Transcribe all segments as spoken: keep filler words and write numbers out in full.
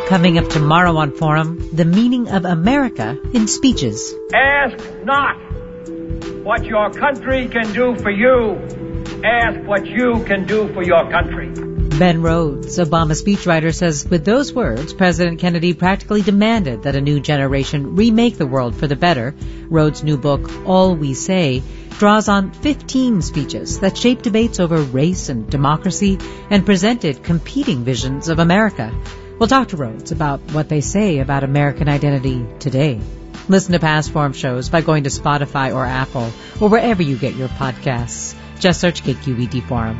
Coming up tomorrow on Forum, the meaning of America in speeches. Ask not what your country can do for you. Ask what you can do for your country. Ben Rhodes, Obama speechwriter, says with those words, President Kennedy practically demanded that a new generation remake the world for the better. Rhodes' new book, All We Say, draws on fifteen speeches that shaped debates over race and democracy and presented competing visions of America. We'll talk to Rhodes about what they say about American identity today. Listen to past Forum shows by going to Spotify or Apple or wherever you get your podcasts. Just search K Q E D Forum.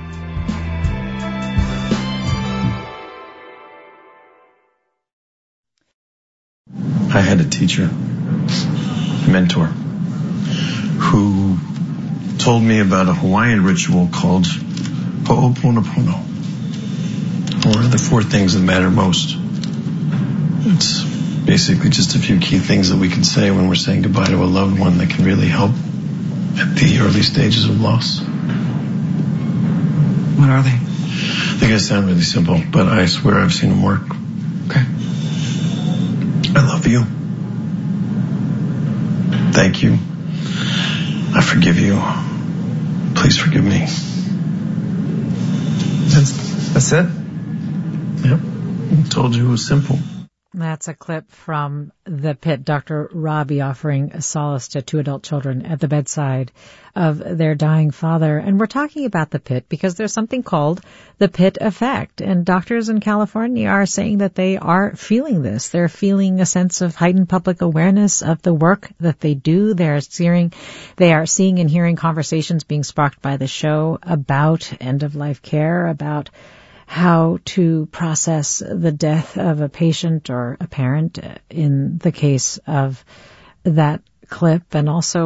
I had a teacher, a mentor, who told me about a Hawaiian ritual called Ho'oponopono, or the four things that matter most. It's basically just a few key things that we can say when we're saying goodbye to a loved one that can really help at the early stages of loss. What are they? They gotta sound really simple, but I swear I've seen them work. Okay. I love you. Thank you. I forgive you. Please forgive me. That's, that's it? Yep. I told you it was simple. That's a clip from The Pit, Doctor Robbie offering a solace to two adult children at the bedside of their dying father. And we're talking about The Pit because there's something called the Pit effect. And doctors in California are saying that they are feeling this. They're feeling a sense of heightened public awareness of the work that they do. They're seeing, they are seeing and hearing conversations being sparked by the show about end-of-life care, about how to process the death of a patient or a parent in the case of that clip, and also